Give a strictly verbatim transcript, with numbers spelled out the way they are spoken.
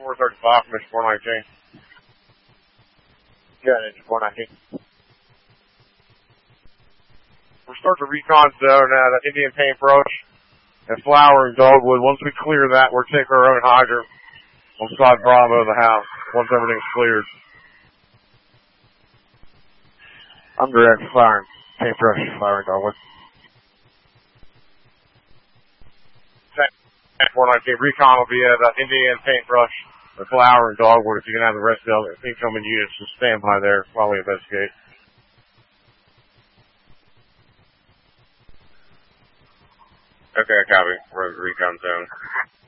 four thirty-five from Mission four nineteen. Yeah, Engine four nineteen. We'll start the recon zone at uh, Indian Paintbrush and Flower and Dogwood. Once we clear that, we'll take our own hydrant. We'll slide Bravo to the house once everything's cleared. I'm direct Flower and Paintbrush, Flower and Dogwood. four nineteen. Recon will be at uh, Indian Paintbrush, the Flower and Dogwood. If you can have the rest of the incoming units, just stand by there while we investigate. Okay, copy. We're in the recon zone.